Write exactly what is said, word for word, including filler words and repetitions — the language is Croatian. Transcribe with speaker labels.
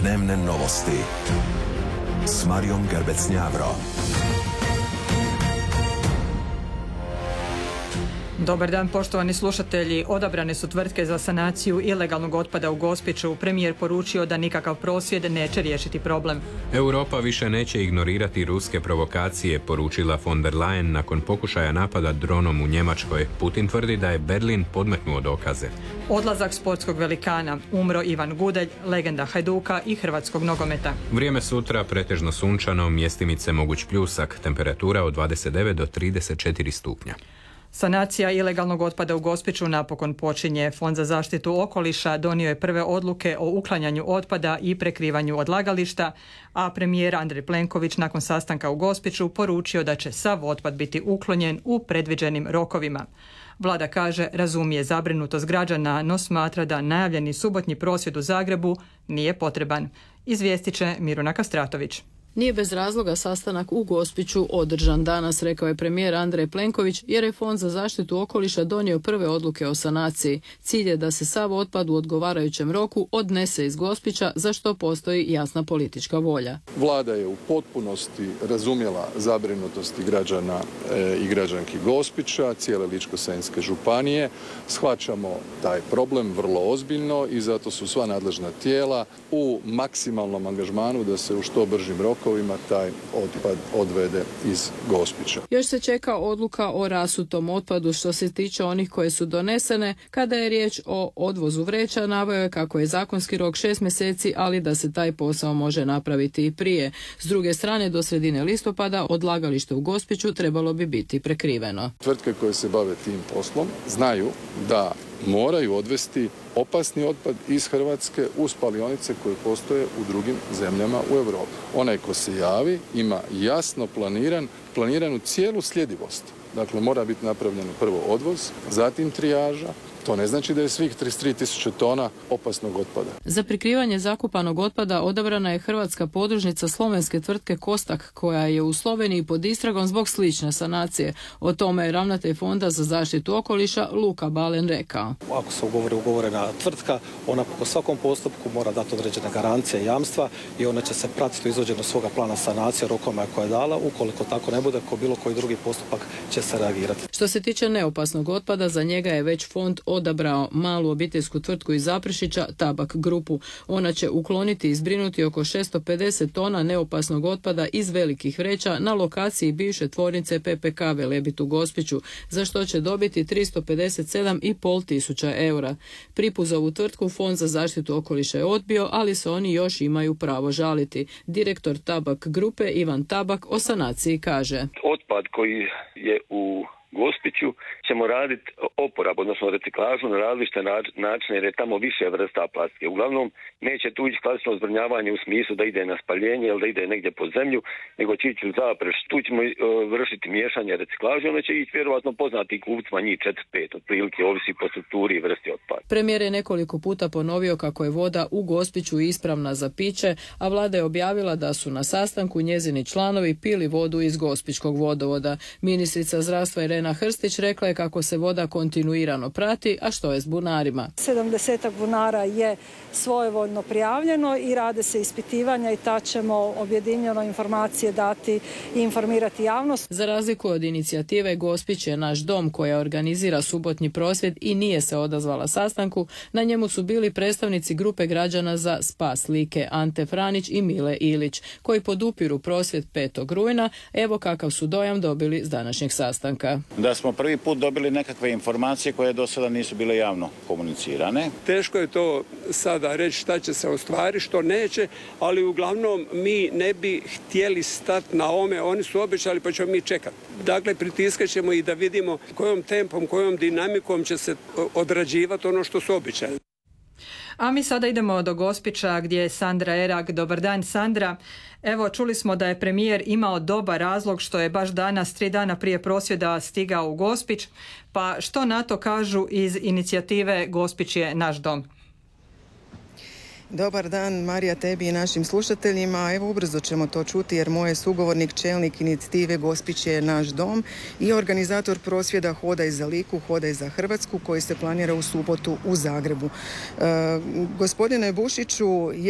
Speaker 1: Dnevne novosti s Marijom Gerbec-Njavro.
Speaker 2: Dobar dan, poštovani slušatelji. Odabrane su tvrtke za sanaciju ilegalnog otpada u Gospiću. Premijer poručio da nikakav prosvjed neće riješiti problem.
Speaker 3: Europa više neće ignorirati ruske provokacije, poručila von der Leyen nakon pokušaja napada dronom u Njemačkoj. Putin tvrdi da je Berlin podmetnuo dokaze.
Speaker 2: Odlazak sportskog velikana. Umro Ivan Gudelj, legenda Hajduka i hrvatskog nogometa.
Speaker 3: Vrijeme sutra pretežno sunčano, mjestimice moguć pljusak, temperatura od dvadeset devet do trideset četiri stupnja.
Speaker 2: Sanacija ilegalnog otpada u Gospiću napokon počinje. Fond za zaštitu okoliša donio je prve odluke o uklanjanju otpada i prekrivanju odlagališta, a premijer Andrej Plenković nakon sastanka u Gospiću poručio da će sav otpad biti uklonjen u predviđenim rokovima. Vlada kaže razumije zabrinutost građana, no smatra da najavljeni subotnji prosvjed u Zagrebu nije potreban. Izvijestit će Miruna Kastratović.
Speaker 4: Nije bez razloga sastanak u Gospiću održan danas, rekao je premijer Andrej Plenković, jer je Fond za zaštitu okoliša donio prve odluke o sanaciji. Cilj je da se sav otpad u odgovarajućem roku odnese iz Gospića, za što postoji jasna politička volja.
Speaker 5: Vlada je u potpunosti razumjela zabrinutosti građana e, i građanki Gospića, cijele Ličko-senjske županije. Shvaćamo taj problem vrlo ozbiljno i zato su sva nadležna tijela u maksimalnom angažmanu da se u što bržim rokovima taj otpad odvede iz Gospića.
Speaker 4: Još se čeka odluka o rasutom otpadu što se tiče onih koje su donesene. Kada je riječ o odvozu vreća, naveo je kako je zakonski rok šest mjeseci, ali da se taj posao može napraviti i prije. S druge strane, do sredine listopada odlagalište u Gospiću trebalo bi biti prekriveno.
Speaker 5: Tvrtke koje se bave tim poslom znaju da moraju odvesti opasni otpad iz Hrvatske u spalionice koje postoje u drugim zemljama u Europi. Onaj ko se javi ima jasno planiran, planiranu cijelu sljedivost. Dakle, mora biti napravljen prvo odvoz, zatim trijaža. To ne znači da je svih trideset tri tisuće tona opasnog otpada.
Speaker 4: Za prikrivanje zakupanog otpada odabrana je hrvatska podružnica slovenske tvrtke Kostak, koja je u Sloveniji pod istragom zbog slične sanacije. O tome je ravnatelj Fonda za zaštitu okoliša Luka Balen rekao.
Speaker 6: Ako se ugovori ugovorena tvrtka, ona po svakom postupku mora dati određene garancije i jamstva i ona će se pratiti u izvođenju svoga plana sanacije rokoma koje je dala. Ukoliko tako ne bude, ko bilo koji drugi postupak će se reagirati.
Speaker 4: Što se tiče neopasnog otpada, za njega je već fond odabrao malu obiteljsku tvrtku iz Zaprešića, Tabak grupu. Ona će ukloniti i zbrinuti oko šesto pedeset tona neopasnog otpada iz velikih vreća na lokaciji bivše tvornice P P K Velebit u Gospiću, za što će dobiti tristo pedeset sedam i pol tisuća eura. Pripu za ovu tvrtku Fond za zaštitu okoliša je odbio, ali se oni još imaju pravo žaliti. Direktor Tabak grupe Ivan Tabak o sanaciji kaže.
Speaker 7: Otpad koji je u Gospiću ćemo raditi oporab, odnosno reciklažu na različite načine jer je tamo više vrsta plastike. Uglavnom neće tu ići klasično zbrinjavanje u smislu da ide na spaljenje ili da ide negdje pod zemlju, nego će ići u Zapreš. Tu ćemo uh, vršiti miješanje reciklaže, ono će ići vjerovatno poznati kupcima njih četiri pet, otprilike ovisi po strukturi i vrsti otpada.
Speaker 4: Premijer je nekoliko puta ponovio kako je voda u Gospiću ispravna za piće, a vlada je objavila da su na sastanku njezini članovi pili vodu iz Gospićkog vodovoda. Ministrica zdravstva Irena Hrstić rekla je kako se voda kontinuirano prati, a što je s bunarima.
Speaker 8: sedamdesetak bunara je svojevoljno prijavljeno i rade se ispitivanja i ta ćemo objedinjeno informacije dati i informirati javnost.
Speaker 4: Za razliku od inicijative Gospić je naš dom, koja organizira subotnji prosvjed i nije se odazvala sastanku, na njemu su bili predstavnici grupe građana za spas Like, Ante Franić i Mile Ilić, koji podupiru prosvjed petog rujna. Evo kakav su dojam dobili s današnjeg sastanka.
Speaker 9: Da smo prvi put dobili nekakve informacije koje do sada nisu bile javno komunicirane.
Speaker 10: Teško je to sada reći šta će se ostvariti, što neće, ali uglavnom mi ne bi htjeli stati na ome, oni su obećali pa ćemo mi čekati. Dakle, pritiskat ćemo i da vidimo kojom tempom, kojom dinamikom će se odrađivati ono što su obećali.
Speaker 2: A mi sada idemo do Gospića gdje je Sandra Erag. Dobar dan, Sandra. Evo, čuli smo da je premijer imao dobar razlog što je baš danas, tri dana prije prosvjeda, stigao u Gospić. Pa što na to kažu iz inicijative Gospić je naš dom?
Speaker 11: Dobar dan, Marija, tebi i našim slušateljima. Evo, ubrzo ćemo to čuti jer moj je sugovornik, čelnik inicijative Gospić je naš dom i organizator prosvjeda Hodaj za Liku, Hodaj za Hrvatsku, koji se planira u subotu u Zagrebu. E, gospodine Bušiću,